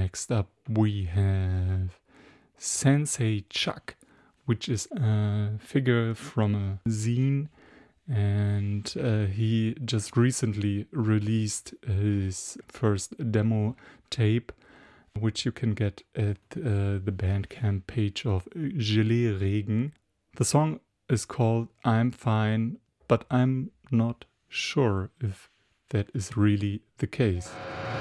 Next up we have Sensei Chuck, which is a figure from a zine, and he just recently released his first demo tape, which you can get at the Bandcamp page of Gelee Regen. The song is called I'm Fine, but I'm not sure if that is really the case.